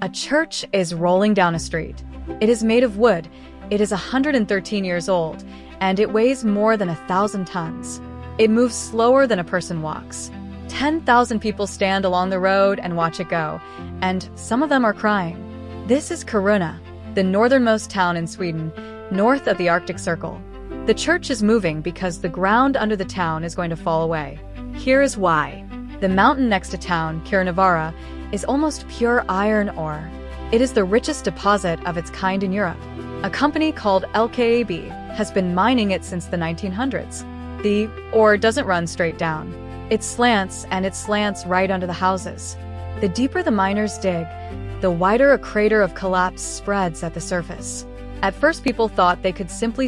A church is rolling down a street. It is made of wood, it is 113 years old, and it weighs more than 1,000 tons. It moves slower than a person walks. 10,000 people stand along the road and watch it go, and some of them are crying. This is Kiruna, the northernmost town in Sweden, north of the Arctic Circle. The church is moving because the ground under the town is going to fall away. Here is why. The mountain next to town, Kirunavaara, is almost pure iron ore. It is the richest deposit of its kind in Europe. A company called LKAB has been mining it since the 1900s. The ore doesn't run straight down. It slants, and it slants right under the houses. The deeper the miners dig, the wider a crater of collapse spreads at the surface. At first, people thought they could simply